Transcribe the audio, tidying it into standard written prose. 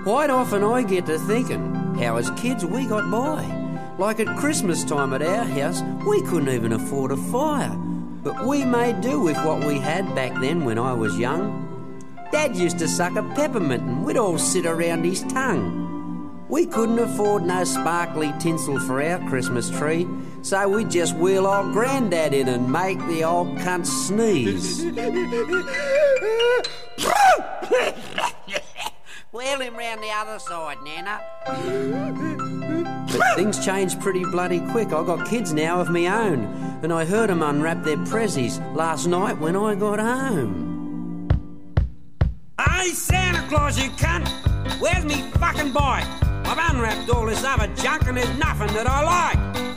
Quite often I get to thinking how as kids we got by. Like at Christmas time at our house, we couldn't even afford a fire. But we made do with what we had back then when I was young. Dad used to suck a peppermint and we'd all sit around his tongue. We couldn't afford no sparkly tinsel for our Christmas tree, so we'd just wheel old Grandad in and make the old cunt sneeze. Wheel him round the other side, Nana. But things changed pretty bloody quick. I got kids now of me own, and I heard them unwrap their prezzies last night when I got home. Hey, Santa Claus, you cunt! Where's me fucking bike? I've unwrapped all this other junk and there's nothing that I like.